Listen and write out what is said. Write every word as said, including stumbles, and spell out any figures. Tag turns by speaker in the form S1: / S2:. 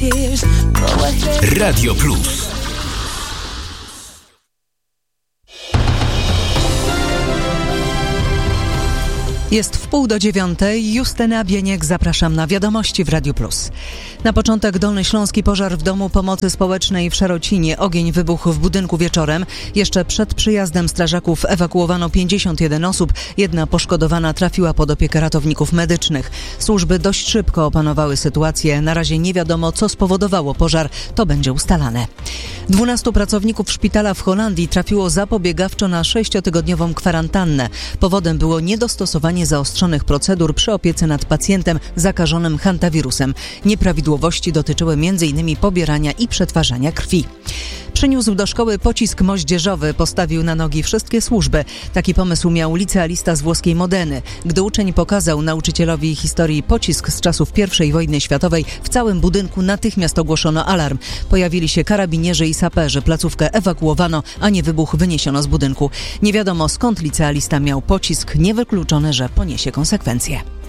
S1: Radio Plus.
S2: Jest w pół do dziewiątej. Justyna Bieniek, zapraszam na wiadomości w Radio Plus. Na początek dolnośląski pożar w domu pomocy społecznej w Szarocinie. Ogień wybuchł w budynku wieczorem. Jeszcze przed przyjazdem strażaków ewakuowano pięćdziesiąt jeden osób. Jedna poszkodowana trafiła pod opiekę ratowników medycznych. Służby dość szybko opanowały sytuację. Na razie nie wiadomo, co spowodowało pożar. To będzie ustalane. Dwunastu pracowników szpitala w Holandii trafiło zapobiegawczo na sześciotygodniową kwarantannę. Powodem było niedostosowanie zaostrzonych procedur przy opiece nad pacjentem zakażonym hantawirusem. Nieprawidłowości dotyczyły między innymi pobierania i przetwarzania krwi. Przyniósł do szkoły pocisk moździerzowy, postawił na nogi wszystkie służby. Taki pomysł miał licealista z włoskiej Modeny. Gdy uczeń pokazał nauczycielowi historii pocisk z czasów pierwszej wojny światowej, w całym budynku natychmiast ogłoszono alarm. Pojawili się karabinierzy i saperzy. Placówkę ewakuowano, a nie wybuch wyniesiono z budynku. Nie wiadomo, skąd licealista miał pocisk. Niewykluczone, że poniesie konsekwencje.